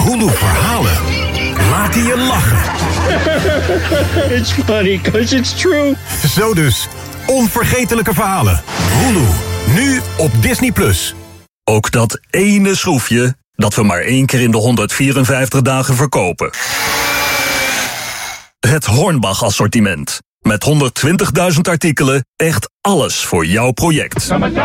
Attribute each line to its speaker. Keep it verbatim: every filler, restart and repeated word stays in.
Speaker 1: Hulu verhalen laten je lachen.
Speaker 2: It's funny because it's true.
Speaker 1: Zo dus, onvergetelijke verhalen. Hulu, nu op Disney plus.
Speaker 3: Ook dat ene schroefje dat we maar één keer in de honderdvierenvijftig dagen verkopen. Het Hornbach-assortiment. Met honderdtwintigduizend artikelen, echt alles voor jouw project.